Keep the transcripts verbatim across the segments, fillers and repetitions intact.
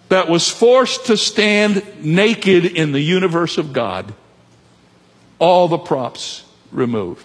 that was forced to stand naked in the universe of God, all the props removed.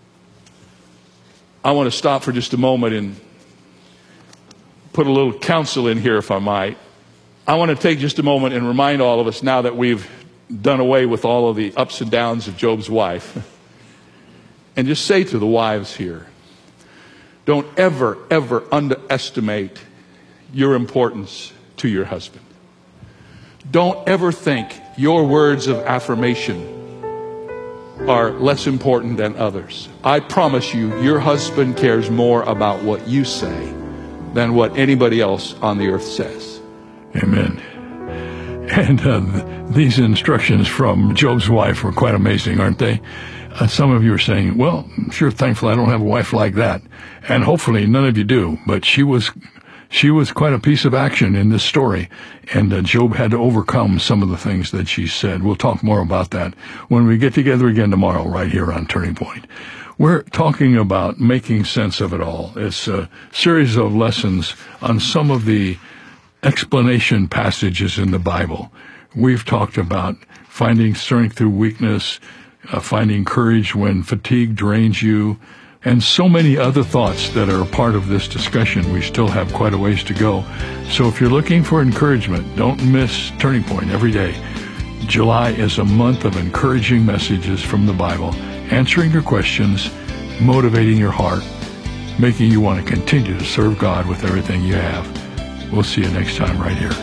I want to stop for just a moment and put a little counsel in here, if I might. I want to take just a moment and remind all of us, now that we've done away with all of the ups and downs of Job's wife, and just say to the wives here, don't ever, ever underestimate your importance to your husband. Don't ever think your words of affirmation are less important than others. I promise you, your husband cares more about what you say than what anybody else on the earth says. Amen. And uh, these instructions from Job's wife were quite amazing, aren't they? Uh, some of you are saying, well, I'm sure thankful I don't have a wife like that. And hopefully none of you do. But she was she was quite a piece of action in this story. And uh, Job had to overcome some of the things that she said. We'll talk more about that when we get together again tomorrow right here on Turning Point. We're talking about making sense of it all. It's a series of lessons on some of the explanation passages in the Bible. We've talked about finding strength through weakness, uh, finding courage when fatigue drains you, and so many other thoughts that are a part of this discussion. We still have quite a ways to go. So if you're looking for encouragement, don't miss Turning Point every day. July is a month of encouraging messages from the Bible, answering your questions, motivating your heart, making you want to continue to serve God with everything you have. We'll see you next time right here.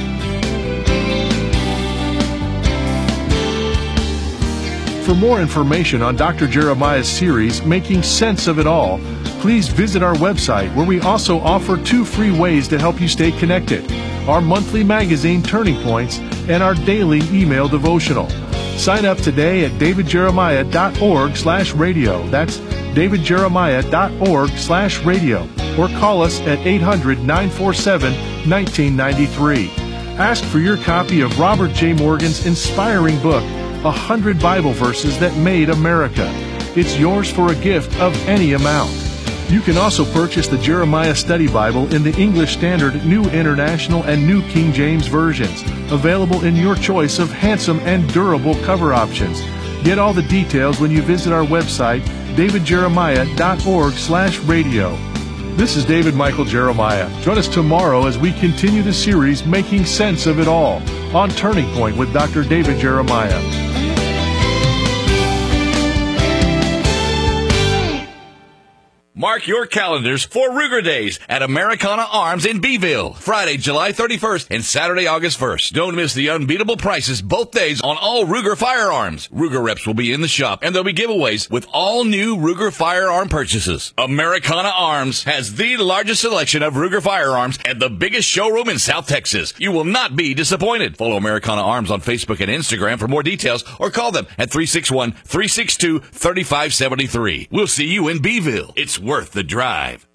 For more information on Doctor Jeremiah's series, Making Sense of It All, please visit our website, where we also offer two free ways to help you stay connected: our monthly magazine, Turning Points, and our daily email devotional. Sign up today at davidjeremiah.org slash radio. That's davidjeremiah.org slash radio. Or call us at eight hundred, nine four seven, one nine nine three. Ask for your copy of Robert J. Morgan's inspiring book, one hundred Bible Verses That Made America. It's yours for a gift of any amount. You can also purchase the Jeremiah Study Bible in the English Standard, New International, and New King James versions, available in your choice of handsome and durable cover options. Get all the details when you visit our website, davidjeremiah.org slash radio. This is David Michael Jeremiah. Join us tomorrow as we continue the series, Making Sense of It All, on Turning Point with Doctor David Jeremiah. Mark your calendars for Ruger Days at Americana Arms in Beeville, Friday, July thirty-first and Saturday, August first. Don't miss the unbeatable prices both days on all Ruger firearms. Ruger reps will be in the shop, and there'll be giveaways with all new Ruger firearm purchases. Americana Arms has the largest selection of Ruger firearms and the biggest showroom in South Texas. You will not be disappointed. Follow Americana Arms on Facebook and Instagram for more details, or call them at three six one, three six two, three five seven three. We'll see you in Beeville. It's worth the drive.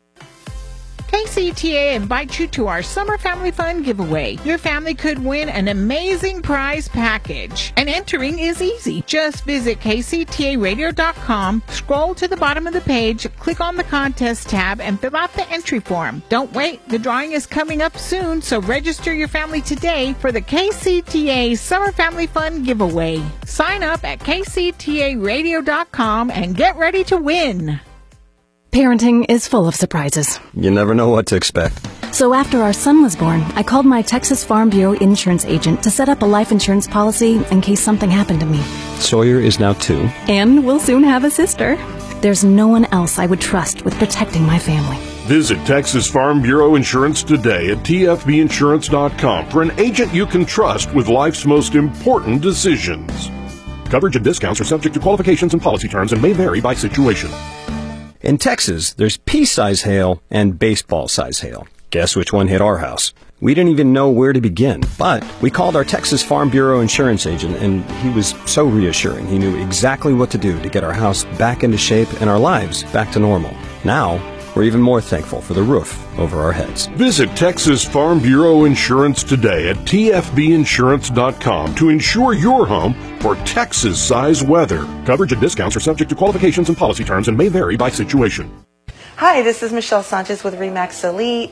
K C T A invites you to our Summer Family Fun giveaway. Your family could win an amazing prize package. And entering is easy. Just visit K C T A radio dot com, scroll to the bottom of the page, click on the contest tab, and fill out the entry form. Don't wait. The drawing is coming up soon, so register your family today for the K C T A Summer Family Fun giveaway. Sign up at K C T A radio dot com and get ready to win. Parenting is full of surprises. You never know what to expect. So after our son was born, I called my Texas Farm Bureau insurance agent to set up a life insurance policy in case something happened to me. Sawyer is now two. And we'll soon have a sister. There's no one else I would trust with protecting my family. Visit Texas Farm Bureau Insurance today at T F B insurance dot com for an agent you can trust with life's most important decisions. Coverage and discounts are subject to qualifications and policy terms and may vary by situation. In Texas, there's pea-size hail and baseball-size hail. Guess which one hit our house? We didn't even know where to begin, but we called our Texas Farm Bureau insurance agent, and he was so reassuring. He knew exactly what to do to get our house back into shape and our lives back to normal. Now, we're even more thankful for the roof over our heads. Visit Texas Farm Bureau Insurance today at T F B insurance dot com to insure your home for Texas-size weather. Coverage and discounts are subject to qualifications and policy terms and may vary by situation. Hi, this is Michelle Sanchez with RE/MAX Elite.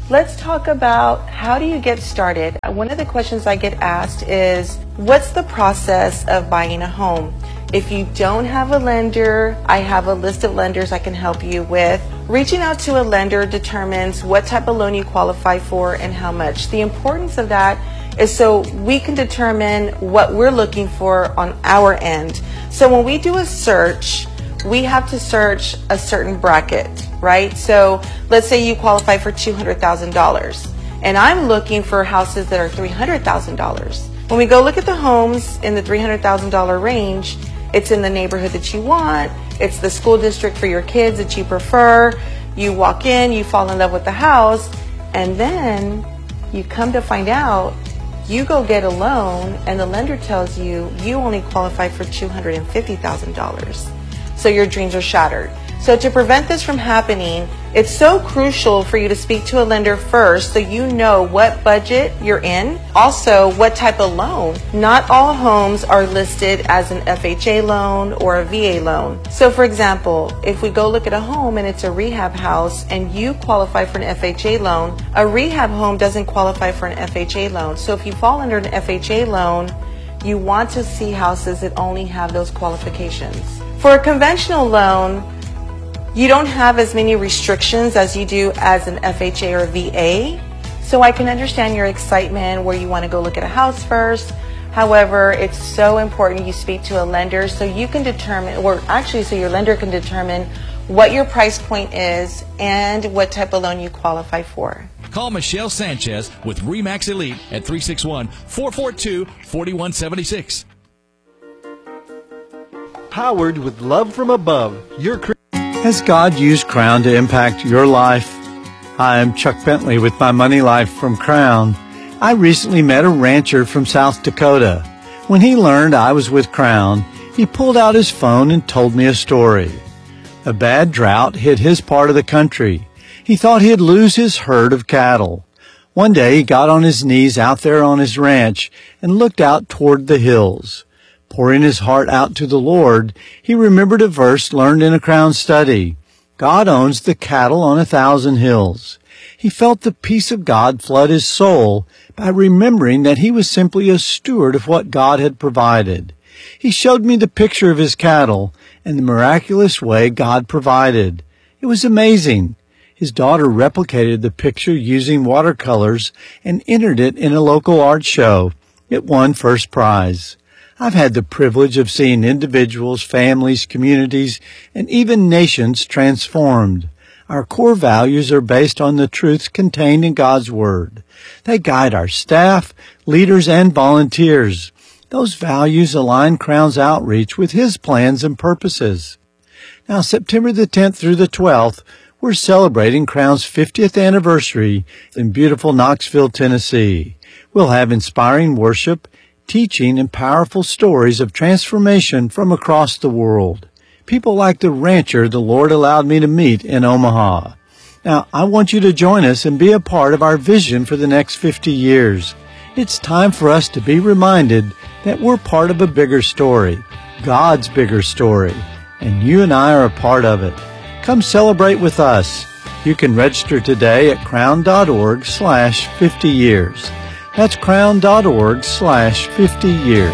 let's talk about how do you get started. One of the questions I get asked is, what's the process of buying a home? If you don't have a lender, I have a list of lenders I can help you with. Reaching out to a lender determines what type of loan you qualify for and how much. The importance of that is so we can determine what we're looking for on our end. So when we do a search, we have to search a certain bracket, right? So let's say you qualify for two hundred thousand dollars, and I'm looking for houses that are three hundred thousand dollars. When we go look at the homes in the three hundred thousand dollars range, it's in the neighborhood that you want, it's the school district for your kids that you prefer, you walk in, you fall in love with the house, and then you come to find out, you go get a loan, and the lender tells you you only qualify for two hundred fifty thousand dollars. So your dreams are shattered. So to prevent this from happening, it's so crucial for you to speak to a lender first so you know what budget you're in. Also, what type of loan. Not all homes are listed as an F H A loan or a V A loan. So for example, if we go look at a home and it's a rehab house and you qualify for an F H A loan, a rehab home doesn't qualify for an F H A loan. So if you fall under an F H A loan, you want to see houses that only have those qualifications. For a conventional loan, you don't have as many restrictions as you do as an F H A or V A. So I can understand your excitement where you want to go look at a house first. However, it's so important you speak to a lender so you can determine, or actually so your lender can determine what your price point is and what type of loan you qualify for. Call Michelle Sanchez with RE/MAX Elite at three six one, four four two, four one seven six. Powered with love from above, your Has God used Crown to impact your life? Hi, I'm Chuck Bentley with My Money Life from Crown. I recently met a rancher from South Dakota. When he learned I was with Crown, he pulled out his phone and told me a story. A bad drought hit his part of the country. He thought he'd lose his herd of cattle. One day he got on his knees out there on his ranch and looked out toward the hills. Pouring his heart out to the Lord, he remembered a verse learned in a Crown study. God owns the cattle on a thousand hills. He felt the peace of God flood his soul by remembering that he was simply a steward of what God had provided. He showed me the picture of his cattle and the miraculous way God provided. It was amazing. His daughter replicated the picture using watercolors and entered it in a local art show. It won first prize. I've had the privilege of seeing individuals, families, communities, and even nations transformed. Our core values are based on the truths contained in God's Word. They guide our staff, leaders, and volunteers. Those values align Crown's outreach with His plans and purposes. Now, September the tenth through the twelfth, we're celebrating Crown's fiftieth anniversary in beautiful Knoxville, Tennessee. We'll have inspiring worship, teaching, and powerful stories of transformation from across the world. People like the rancher the Lord allowed me to meet in Omaha. Now, I want you to join us and be a part of our vision for the next fifty years. It's time for us to be reminded that we're part of a bigger story, God's bigger story, and you and I are a part of it. Come celebrate with us. You can register today at crown.org slash 50 years. That's crown.org slash 50 years.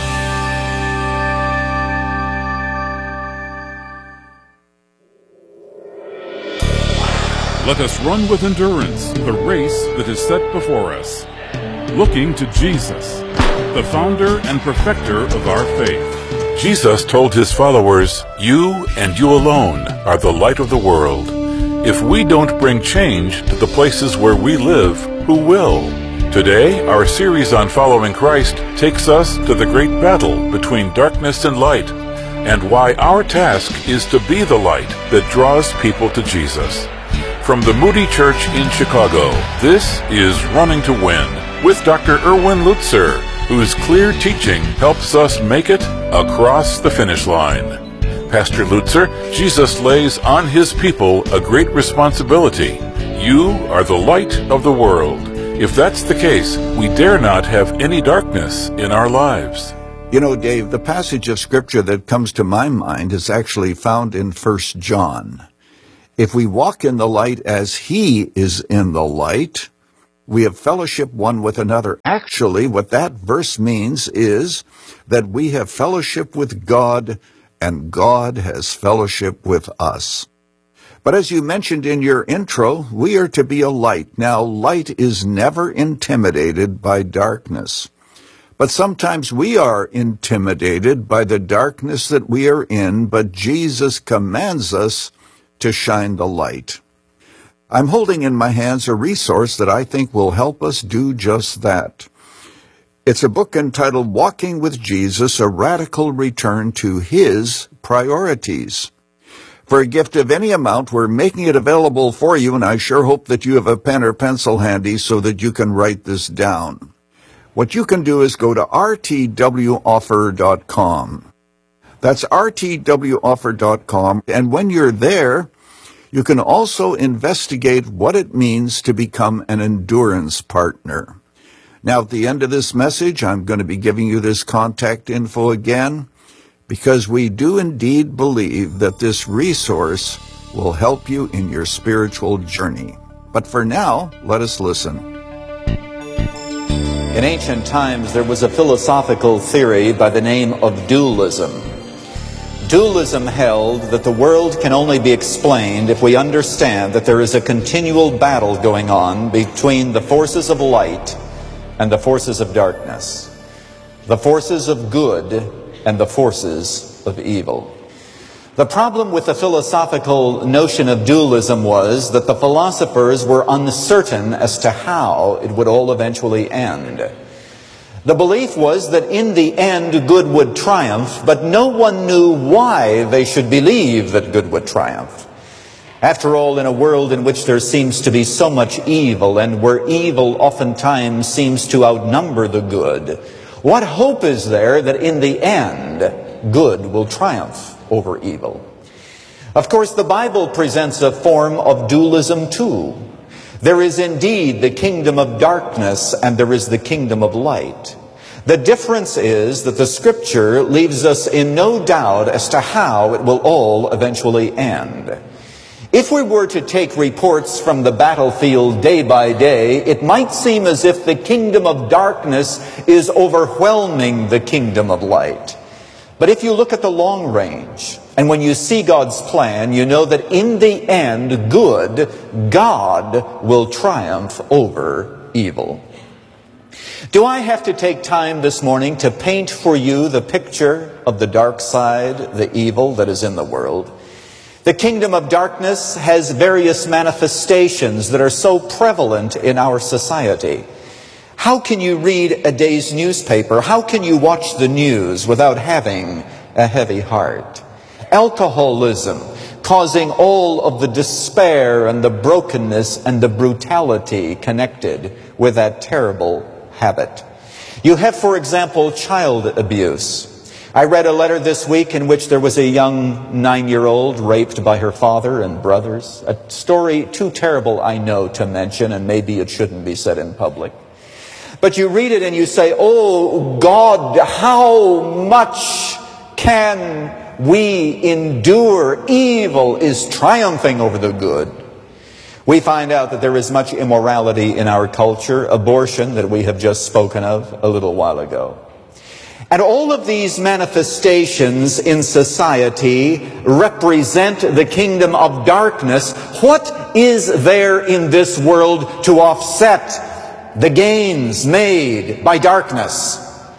Let us run with endurance the race that is set before us, looking to Jesus, the founder and perfecter of our faith. Jesus told his followers, "You and you alone are the light of the world. If we don't bring change to the places where we live, who will?" Today, our series on following Christ takes us to the great battle between darkness and light, and why our task is to be the light that draws people to Jesus. From the Moody Church in Chicago, this is Running to Win with Doctor Erwin Lutzer, whose clear teaching helps us make it across the finish line. Pastor Lutzer, Jesus lays on his people a great responsibility. You are the light of the world. If that's the case, we dare not have any darkness in our lives. You know, Dave, the passage of Scripture that comes to my mind is actually found in First John. If we walk in the light as he is in the light, we have fellowship one with another. Actually, what that verse means is that we have fellowship with God, and God has fellowship with us. But as you mentioned in your intro, we are to be a light. Now, light is never intimidated by darkness. But sometimes we are intimidated by the darkness that we are in, but Jesus commands us to shine the light. I'm holding in my hands a resource that I think will help us do just that. It's a book entitled Walking with Jesus, A Radical Return to His Priorities. For a gift of any amount, we're making it available for you, and I sure hope that you have a pen or pencil handy so that you can write this down. What you can do is go to r t w offer dot com. That's r t w offer dot com, and when you're there, you can also investigate what it means to become an endurance partner. Now, at the end of this message, I'm going to be giving you this contact info again, because we do indeed believe that this resource will help you in your spiritual journey. But for now, let us listen. In ancient times, there was a philosophical theory by the name of dualism. Dualism held that the world can only be explained if we understand that there is a continual battle going on between the forces of light and the forces of darkness, the forces of good and the forces of evil. The problem with the philosophical notion of dualism was that the philosophers were uncertain as to how it would all eventually end. The belief was that in the end good would triumph, but no one knew why they should believe that good would triumph. After all, in a world in which there seems to be so much evil, and where evil oftentimes seems to outnumber the good, what hope is there that in the end good will triumph over evil? Of course, the Bible presents a form of dualism too. There is indeed the kingdom of darkness and there is the kingdom of light. The difference is that the Scripture leaves us in no doubt as to how it will all eventually end. If we were to take reports from the battlefield day by day, it might seem as if the kingdom of darkness is overwhelming the kingdom of light. But if you look at the long range, and when you see God's plan, you know that in the end, good, God will triumph over evil. Do I have to take time this morning to paint for you the picture of the dark side, the evil that is in the world? The kingdom of darkness has various manifestations that are so prevalent in our society. How can you read a day's newspaper? How can you watch the news without having a heavy heart? Alcoholism, causing all of the despair and the brokenness and the brutality connected with that terrible habit. You have, for example, child abuse. I read a letter this week in which there was a young nine-year-old raped by her father and brothers. A story too terrible, I know, to mention, and maybe it shouldn't be said in public. But you read it and you say, oh God, how much can we endure? Evil is triumphing over the good. We find out that there is much immorality in our culture, abortion that we have just spoken of a little while ago. And all of these manifestations in society represent the kingdom of darkness. What is there in this world to offset the gains made by darkness?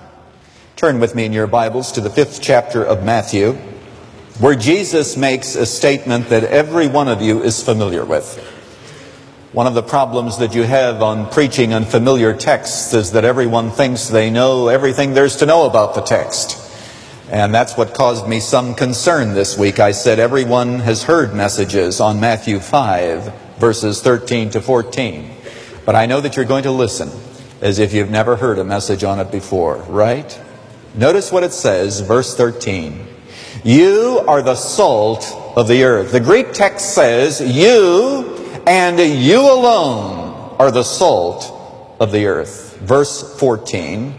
Turn with me in your Bibles to the fifth chapter of Matthew, where Jesus makes a statement that every one of you is familiar with. One of the problems that you have on preaching unfamiliar texts is that everyone thinks they know everything there's to know about the text. And that's what caused me some concern this week. I said everyone has heard messages on Matthew five, verses thirteen to fourteen. But I know that you're going to listen as if you've never heard a message on it before, right? Notice what it says, verse thirteen. You are the salt of the earth. The Greek text says, you and you alone are the salt of the earth. Verse fourteen.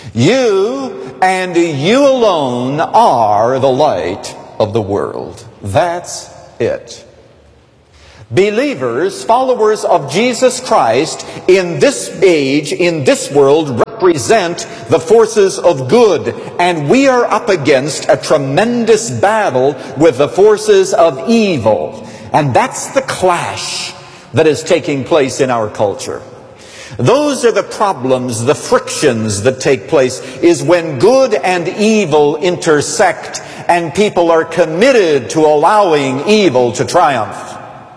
You and you alone are the light of the world. That's it. Believers, followers of Jesus Christ, in this age, in this world, represent the forces of good. And we are up against a tremendous battle with the forces of evil. And that's the clash that is taking place in our culture. Those are the problems, the frictions that take place, is when good and evil intersect and people are committed to allowing evil to triumph.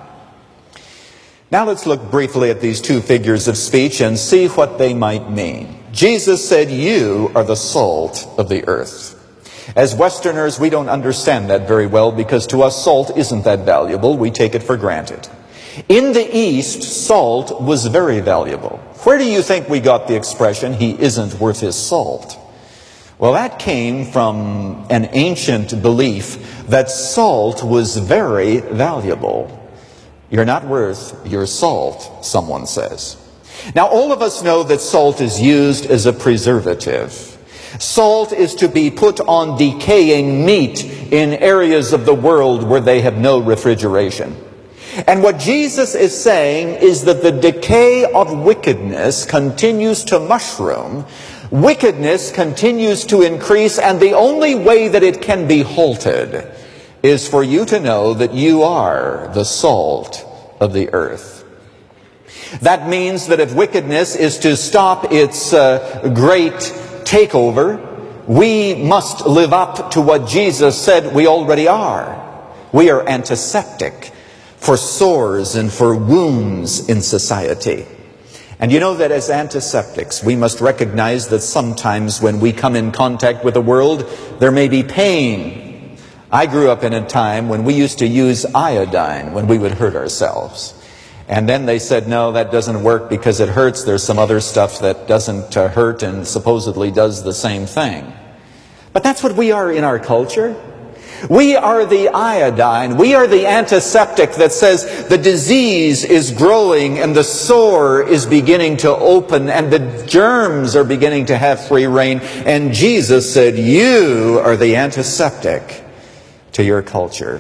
Now let's look briefly at these two figures of speech and see what they might mean. Jesus said, "You are the salt of the earth." As Westerners, we don't understand that very well because to us salt isn't that valuable. We take it for granted. In the East, salt was very valuable. Where do you think we got the expression, "he isn't worth his salt"? Well, that came from an ancient belief that salt was very valuable. You're not worth your salt, someone says. Now, all of us know that salt is used as a preservative. Salt is to be put on decaying meat in areas of the world where they have no refrigeration. And what Jesus is saying is that the decay of wickedness continues to mushroom. Wickedness continues to increase, and the only way that it can be halted is for you to know that you are the salt of the earth. That means that if wickedness is to stop its uh, great takeover, we must live up to what Jesus said we already are. We are antiseptic for sores and for wounds in society. And you know that as antiseptics, we must recognize that sometimes when we come in contact with the world, there may be pain. I grew up in a time when we used to use iodine when we would hurt ourselves. And then they said, no, that doesn't work because it hurts. There's some other stuff that doesn't uh, hurt and supposedly does the same thing. But that's what we are in our culture. We are the iodine. We are the antiseptic that says the disease is growing and the sore is beginning to open and the germs are beginning to have free reign. And Jesus said, you are the antiseptic to your culture.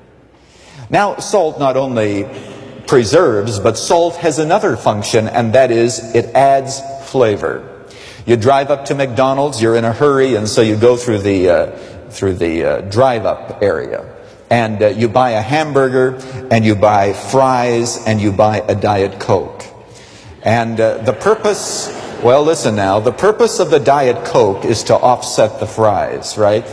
Now, salt not only preserves, but salt has another function, and that is it adds flavor. You drive up to McDonald's, you're in a hurry, and so you go through the uh, through the uh, drive-up area, and uh, you buy a hamburger, and you buy fries, and you buy a Diet Coke. And uh, the purpose, well, listen now, the purpose of the Diet Coke is to offset the fries, right?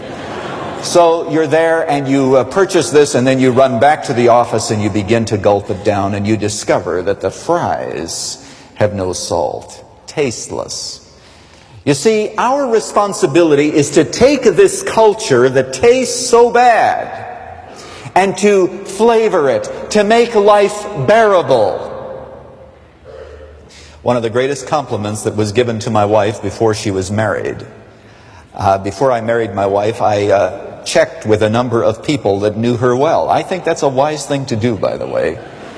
So you're there and you uh, purchase this and then you run back to the office and you begin to gulp it down and you discover that the fries have no salt, tasteless. You see, our responsibility is to take this culture that tastes so bad and to flavor it, to make life bearable. One of the greatest compliments that was given to my wife before she was married, uh, before I married my wife, I uh, checked with a number of people that knew her well. I think that's a wise thing to do, by the way.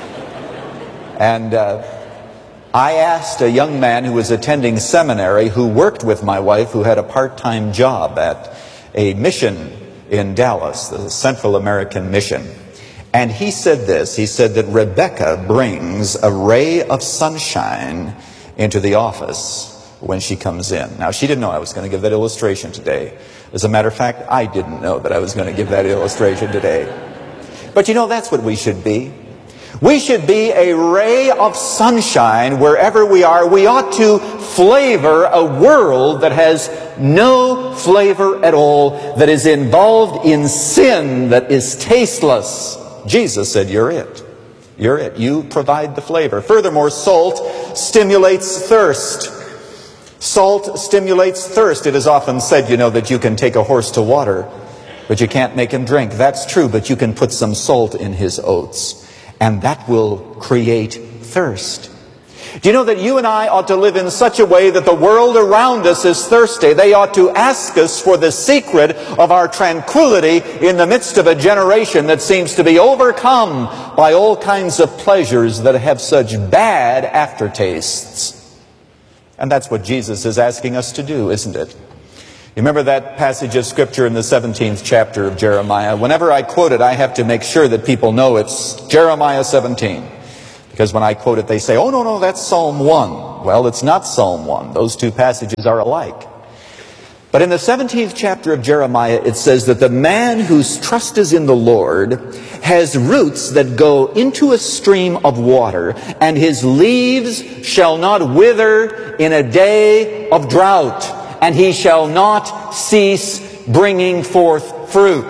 And uh, I asked a young man who was attending seminary who worked with my wife, who had a part-time job at a mission in Dallas, the Central American Mission. And he said this, he said that Rebecca brings a ray of sunshine into the office when she comes in. Now, she didn't know I was going to give that illustration today. As a matter of fact, I didn't know that I was going to give that illustration today. But you know, that's what we should be. We should be a ray of sunshine wherever we are. We ought to flavor a world that has no flavor at all, that is involved in sin, that is tasteless. Jesus said, you're it. You're it. You provide the flavor. Furthermore, salt stimulates thirst. Salt stimulates thirst. It is often said, you know, that you can take a horse to water, but you can't make him drink. That's true, but you can put some salt in his oats, and that will create thirst. Do you know that you and I ought to live in such a way that the world around us is thirsty? They ought to ask us for the secret of our tranquility in the midst of a generation that seems to be overcome by all kinds of pleasures that have such bad aftertastes. And that's what Jesus is asking us to do, isn't it? You remember that passage of Scripture in the seventeenth chapter of Jeremiah? Whenever I quote it, I have to make sure that people know it's Jeremiah seventeen. Because when I quote it, they say, oh, no, no, that's Psalm one. Well, it's not Psalm one. Those two passages are alike. But in the seventeenth chapter of Jeremiah, it says that the man whose trust is in the Lord has roots that go into a stream of water, and his leaves shall not wither in a day of drought, and he shall not cease bringing forth fruit.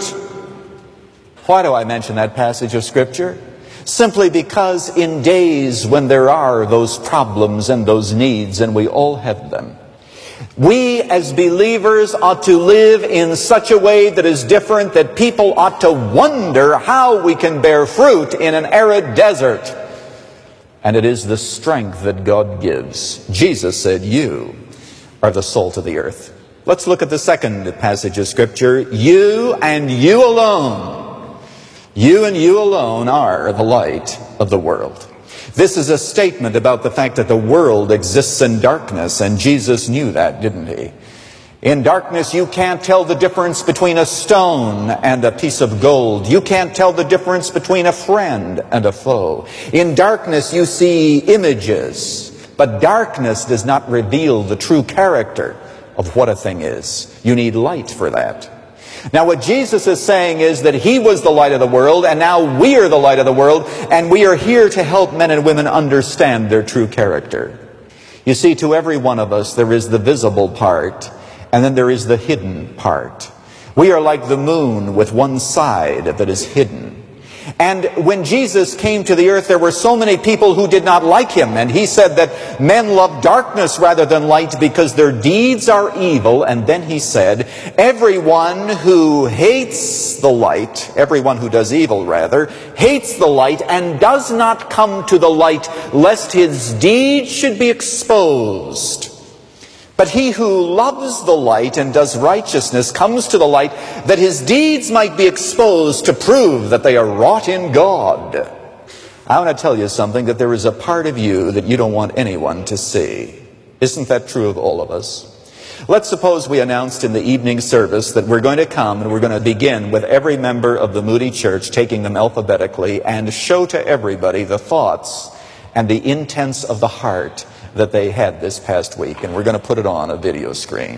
Why do I mention that passage of Scripture? Simply because in days when there are those problems and those needs, and we all have them, we as believers ought to live in such a way that is different, that people ought to wonder how we can bear fruit in an arid desert. And it is the strength that God gives. Jesus said, you are the salt of the earth. Let's look at the second passage of Scripture. You and you alone, you and you alone are the light of the world. This is a statement about the fact that the world exists in darkness, and Jesus knew that, didn't he? In darkness, you can't tell the difference between a stone and a piece of gold. You can't tell the difference between a friend and a foe. In darkness, you see images, but darkness does not reveal the true character of what a thing is. You need light for that. Now, what Jesus is saying is that he was the light of the world, and now we are the light of the world, and we are here to help men and women understand their true character. You see, to every one of us, there is the visible part, and then there is the hidden part. We are like the moon with one side that is hidden. And when Jesus came to the earth, there were so many people who did not like him. And he said that men love darkness rather than light because their deeds are evil. And then he said, everyone who hates the light, everyone who does evil rather, hates the light and does not come to the light, lest his deeds should be exposed. But he who loves the light and does righteousness comes to the light, that his deeds might be exposed to prove that they are wrought in God. I want to tell you something, that there is a part of you that you don't want anyone to see. Isn't that true of all of us? Let's suppose we announced in the evening service that we're going to come and we're going to begin with every member of the Moody Church, taking them alphabetically, and show to everybody the thoughts and the intents of the heart that they had this past week, and we're going to put it on a video screen.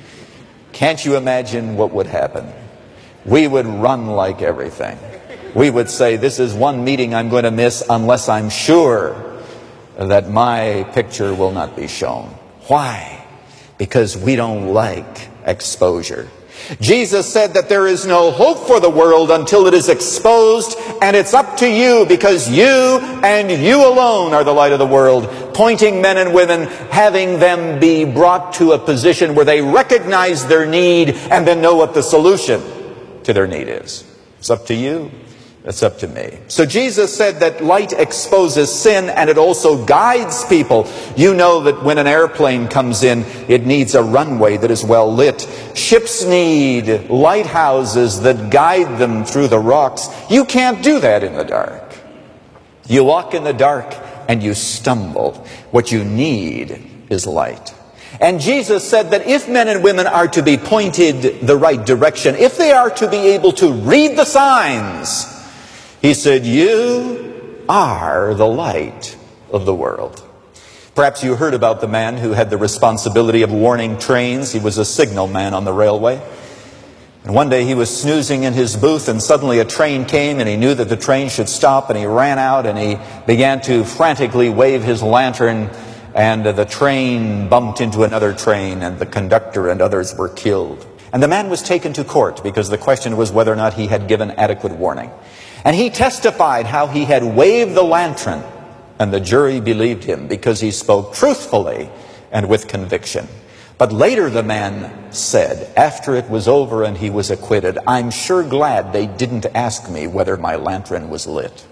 Can't you imagine what would happen? We would run like everything. We would say, this is one meeting I'm going to miss unless I'm sure that my picture will not be shown. Why? Because we don't like exposure. Jesus said that there is no hope for the world until it is exposed, and it's up to you, because you and you alone are the light of the world, pointing men and women, having them be brought to a position where they recognize their need and then know what the solution to their need is. It's up to you. It's up to me. So Jesus said that light exposes sin, and it also guides people. You know that when an airplane comes in, it needs a runway that is well lit. Ships need lighthouses that guide them through the rocks. You can't do that in the dark. You walk in the dark and you stumble. What you need is light. And Jesus said that if men and women are to be pointed the right direction, if they are to be able to read the signs, he said, you are the light of the world. Perhaps you heard about the man who had the responsibility of warning trains. He was a signal man on the railway. And one day he was snoozing in his booth, and suddenly a train came, and he knew that the train should stop, and he ran out and he began to frantically wave his lantern, and the train bumped into another train, and the conductor and others were killed. And the man was taken to court because the question was whether or not he had given adequate warning. And he testified how he had waved the lantern, and the jury believed him because he spoke truthfully and with conviction. But later the man said, after it was over and he was acquitted, I'm sure glad they didn't ask me whether my lantern was lit.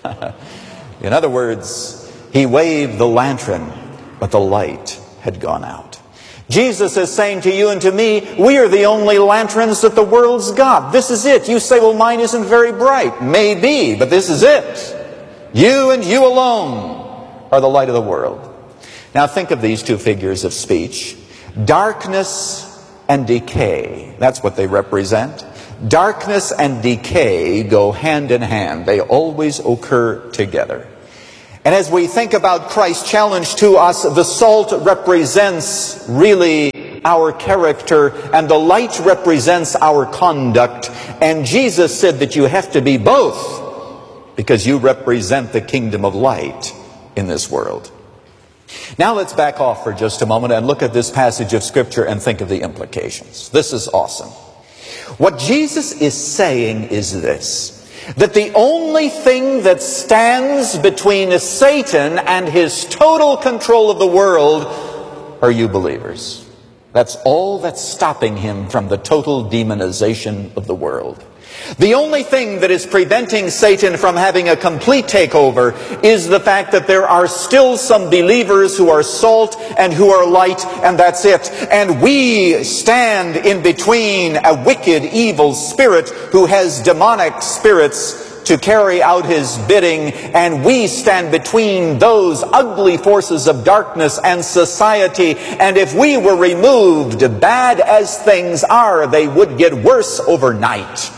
In other words, he waved the lantern, but the light had gone out. Jesus is saying to you and to me, we are the only lanterns that the world's got. This is it. You say, well, mine isn't very bright. Maybe, but this is it. You and you alone are the light of the world. Now think of these two figures of speech. Darkness and decay. That's what they represent. Darkness and decay go hand in hand. They always occur together. And as we think about Christ's challenge to us, the salt represents really our character, and the light represents our conduct. And Jesus said that you have to be both, because you represent the kingdom of light in this world. Now let's back off for just a moment and look at this passage of Scripture and think of the implications. This is awesome. What Jesus is saying is this: that the only thing that stands between Satan and his total control of the world are you believers. That's all that's stopping him from the total demonization of the world. The only thing that is preventing Satan from having a complete takeover is the fact that there are still some believers who are salt and who are light, and that's it. And we stand in between a wicked, evil spirit who has demonic spirits to carry out his bidding, and we stand between those ugly forces of darkness and society. And if we were removed, bad as things are, they would get worse overnight.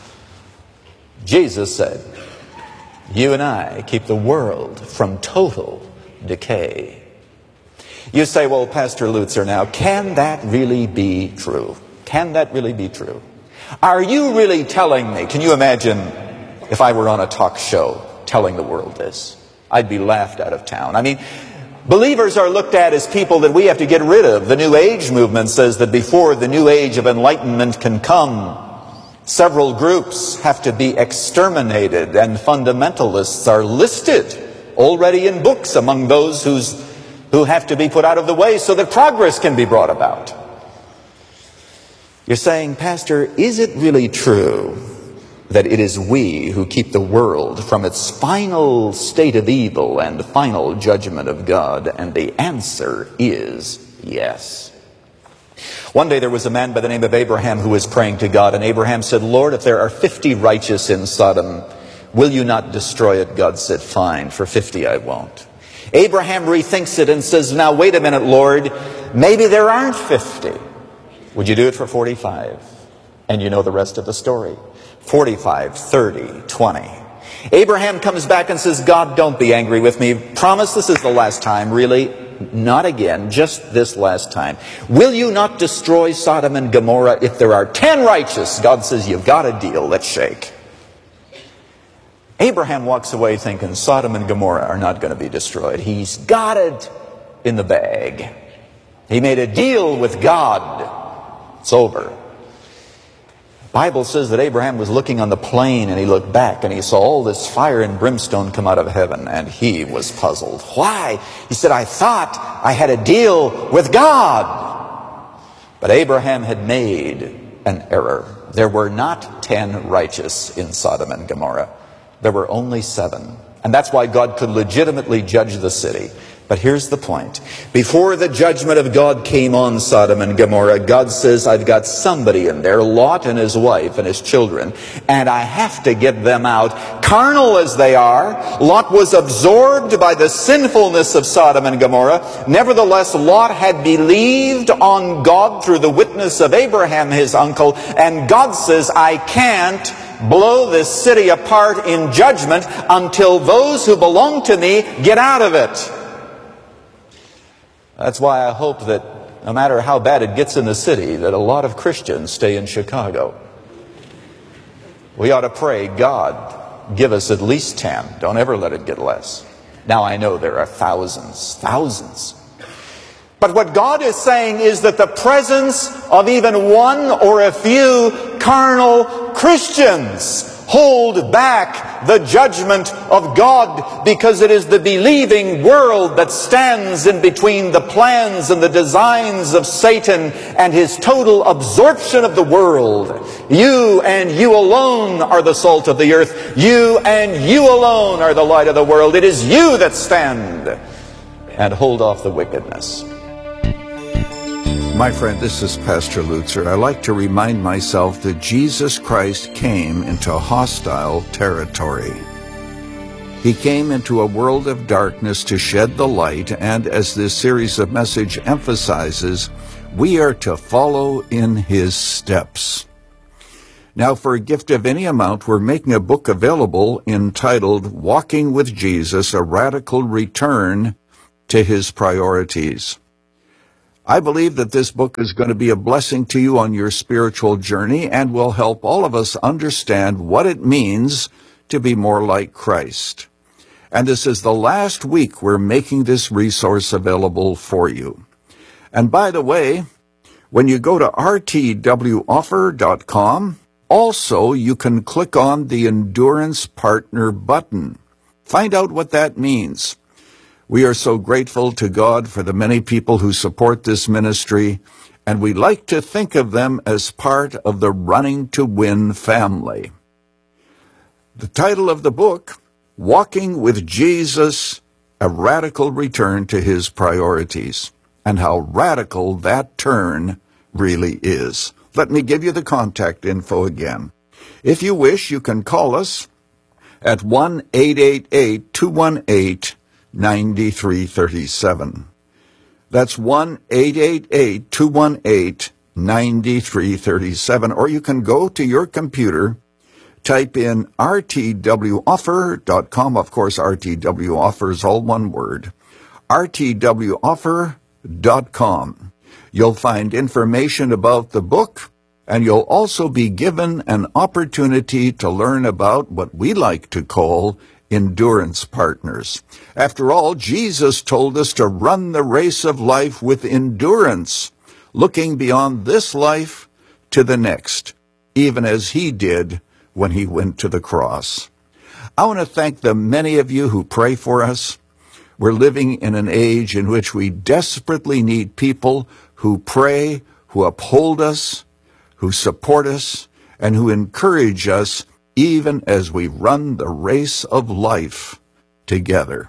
Jesus said, you and I keep the world from total decay. You say, well, Pastor Lutzer, now, can that really be true? Can that really be true? Are you really telling me? Can you imagine if I were on a talk show telling the world this? I'd be laughed out of town. I mean, believers are looked at as people that we have to get rid of. The New Age movement says that before the New Age of enlightenment can come, several groups have to be exterminated, and fundamentalists are listed already in books among those who's, who have to be put out of the way so that progress can be brought about. You're saying, Pastor, is it really true that it is we who keep the world from its final state of evil and final judgment of God? And the answer is yes. One day there was a man by the name of Abraham who was praying to God, and Abraham said, Lord, if there are fifty righteous in Sodom, will you not destroy it? God said, fine, for fifty I won't. Abraham rethinks it and says, now wait a minute, Lord, maybe there aren't fifty. Would you do it for forty-five? And you know the rest of the story. forty-five, thirty, twenty. Abraham comes back and says, God, don't be angry with me. Promise this is the last time, really. Not again, just this last time. Will you not destroy Sodom and Gomorrah if there are ten righteous? God says, you've got a deal, let's shake. Abraham walks away thinking Sodom and Gomorrah are not going to be destroyed. He's got it in the bag. He made a deal with God. It's over. The Bible says that Abraham was looking on the plain, and he looked back and he saw all this fire and brimstone come out of heaven, and he was puzzled. Why? He said, I thought I had a deal with God. But Abraham had made an error. There were not ten righteous in Sodom and Gomorrah. There were only seven. And that's why God could legitimately judge the city. But here's the point. Before the judgment of God came on Sodom and Gomorrah, God says, I've got somebody in there, Lot and his wife and his children, and I have to get them out. Carnal as they are, Lot was absorbed by the sinfulness of Sodom and Gomorrah. Nevertheless, Lot had believed on God through the witness of Abraham, his uncle, and God says, I can't blow this city apart in judgment until those who belong to me get out of it. That's why I hope that no matter how bad it gets in the city, that a lot of Christians stay in Chicago. We ought to pray, God, give us at least ten. Don't ever let it get less. Now I know there are thousands, thousands. But what God is saying is that the presence of even one or a few carnal Christians hold back the judgment of God, because it is the believing world that stands in between the plans and the designs of Satan and his total absorption of the world. You and you alone are the salt of the earth. You and you alone are the light of the world. It is you that stand and hold off the wickedness. My friend, this is Pastor Lutzer. I like to remind myself that Jesus Christ came into hostile territory. He came into a world of darkness to shed the light, and as this series of message emphasizes, We are to follow in his steps. Now, for a gift of any amount, we're making a book available entitled Walking with Jesus, A Radical Return to His Priorities. I believe that this book is going to be a blessing to you on your spiritual journey and will help all of us understand what it means to be more like Christ. And this is the last week we're making this resource available for you. And by the way, when you go to r t w offer dot com, also you can click on the Endurance Partner button. Find out what that means. We are so grateful to God for the many people who support this ministry, and we like to think of them as part of the Running to Win family. The title of the book, Walking with Jesus, A Radical Return to His Priorities, and how radical that turn really is. Let me give you the contact info again. If you wish, you can call us at one eight eight eight, two one eight, nine three three seven. That's one eight eight eight, two one eight, nine three three seven. Or you can go to your computer, type in r t w offer dot com. Of course, R T W Offer is all one word. r t w offer dot com. You'll find information about the book, and you'll also be given an opportunity to learn about what we like to call endurance partners. After all, Jesus told us to run the race of life with endurance, looking beyond this life to the next, even as he did when he went to the cross. I want to thank the many of you who pray for us. We're living in an age in which we desperately need people who pray, who uphold us, who support us, and who encourage us even as we run the race of life together.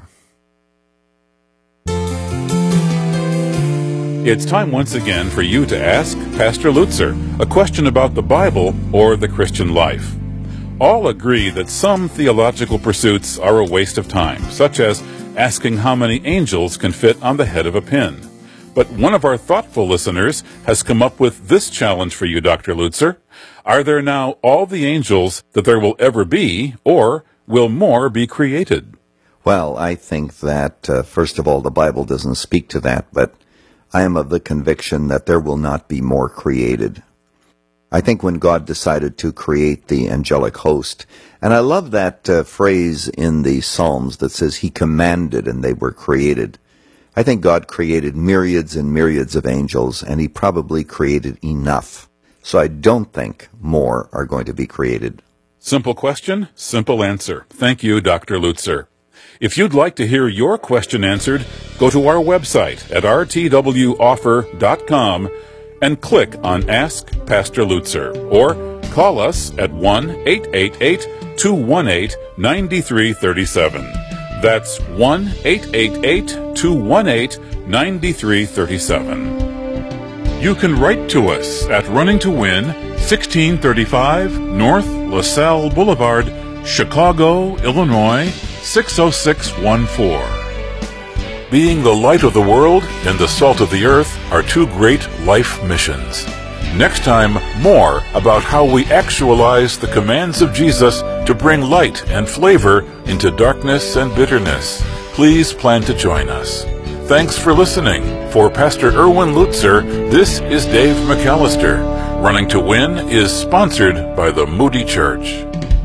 It's time once again for you to ask Pastor Lutzer a question about the Bible or the Christian life. All agree that some theological pursuits are a waste of time, such as asking how many angels can fit on the head of a pin. But one of our thoughtful listeners has come up with this challenge for you, Doctor Lutzer. Are there now all the angels that there will ever be, or will more be created? Well, I think that, uh, first of all, the Bible doesn't speak to that, but I am of the conviction that there will not be more created. I think when God decided to create the angelic host, and I love that uh, phrase in the Psalms that says he commanded and they were created. I think God created myriads and myriads of angels, and he probably created enough. So I don't think more are going to be created. Simple question, simple answer. Thank you, Doctor Lutzer. If you'd like to hear your question answered, go to our website at r t w offer dot com and click on Ask Pastor Lutzer, or call us at one eight eight eight, two one eight, nine three three seven. That's one eight eight eight, two one eight, nine three three seven. You can write to us at Running to Win, sixteen thirty-five North LaSalle Boulevard, Chicago, Illinois, six oh six one four. Being the light of the world and the salt of the earth are two great life missions. Next time, more about how we actualize the commands of Jesus to bring light and flavor into darkness and bitterness. Please plan to join us. Thanks for listening. For Pastor Erwin Lutzer, this is Dave McAllister. Running to Win is sponsored by the Moody Church.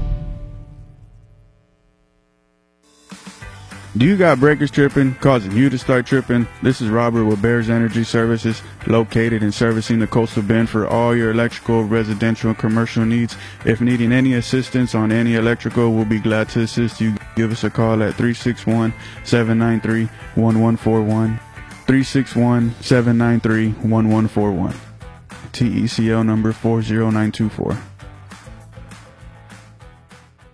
Do you got breakers tripping, causing you to start tripping? This is Robert with Bears Energy Services, located and servicing the Coastal Bend for all your electrical, residential, and commercial needs. If needing any assistance on any electrical, we'll be glad to assist you. Give us a call at three six one, seven nine three, one one four one, three six one, seven nine three, one one four one. T E C L number four zero nine two four.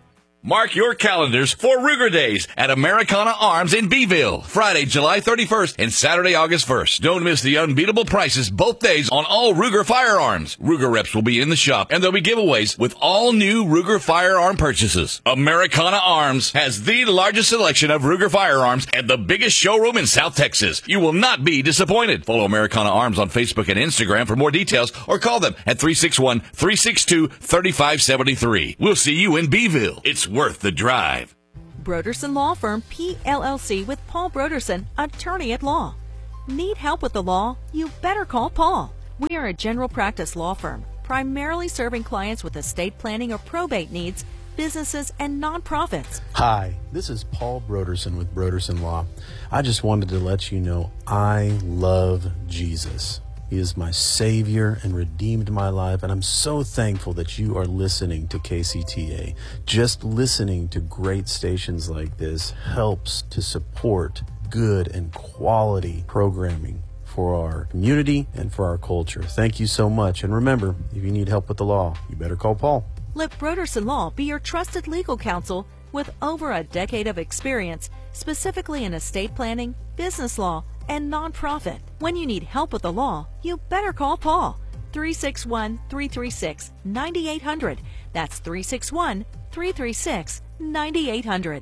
Mark your calendars for Ruger Days at Americana Arms in Beeville, Friday, July thirty-first and Saturday, August first. Don't miss the unbeatable prices both days on all Ruger firearms. Ruger reps will be in the shop, and there'll be giveaways with all new Ruger firearm purchases. Americana Arms has the largest selection of Ruger firearms and the biggest showroom in South Texas. You will not be disappointed. Follow Americana Arms on Facebook and Instagram for more details, or call them at three six one, three six two, three five seven three. We'll see you in Beeville. It's worth the drive. Broderson Law Firm, P L L C, with Paul Broderson, attorney at law. Need help with the law? You better call Paul. We are a general practice law firm, primarily serving clients with estate planning or probate needs, businesses, and nonprofits. Hi, this is Paul Broderson with Broderson Law. I just wanted to let you know I love Jesus. He is my Savior and redeemed my life, and I'm so thankful that you are listening to K C T A. Just listening to great stations like this helps to support good and quality programming for our community and for our culture. Thank you so much, and remember, if you need help with the law, you better call Paul. Let Broderson Law be your trusted legal counsel with over a decade of experience, specifically in estate planning, business law, and nonprofit. When you need help with the law, you better call Paul. three six one, three three six, nine eight zero zero. That's three six one, three three six, nine eight zero zero.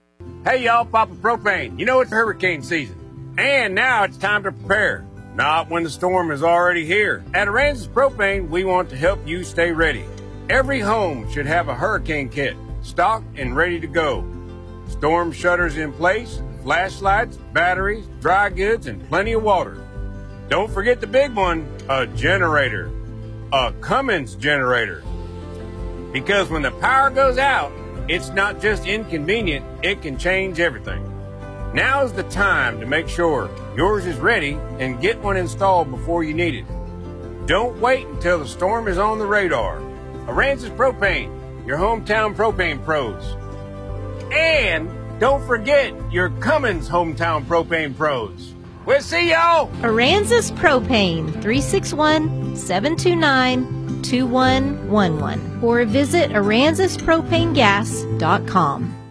Hey y'all, Papa Propane. You know it's hurricane season. And now it's time to prepare. Not when the storm is already here. At Aransas Propane, we want to help you stay ready. Every home should have a hurricane kit, stocked and ready to go. Storm shutters in place, flashlights, batteries, dry goods, and plenty of water. Don't forget the big one, a generator. A Cummins generator. Because when the power goes out, it's not just inconvenient, it can change everything. Now's the time to make sure yours is ready and get one installed before you need it. Don't wait until the storm is on the radar. Aransas Propane, your hometown propane pros. And don't forget your Cummins hometown propane pros. We'll see y'all. Aransas Propane, three six one, seven two nine, two one one one. Or visit aransas propane gas dot com.